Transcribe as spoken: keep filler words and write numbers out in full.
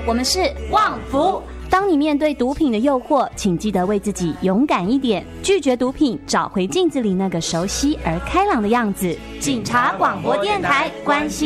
我们是旺福。 当你面对毒品的诱惑，请记得为自己勇敢一点，拒绝毒品，找回镜子里那个熟悉而开朗的样子。 警察广播电台，关心